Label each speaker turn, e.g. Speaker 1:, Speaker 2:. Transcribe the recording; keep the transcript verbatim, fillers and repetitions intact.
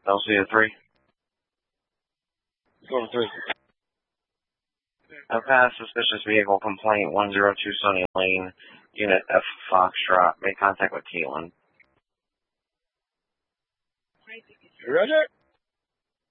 Speaker 1: L C to three.
Speaker 2: Go to three.
Speaker 1: I've passed suspicious vehicle complaint one zero two Sunny Lane, Unit F Foxtrot. Make contact with Caitlin.
Speaker 2: Roger.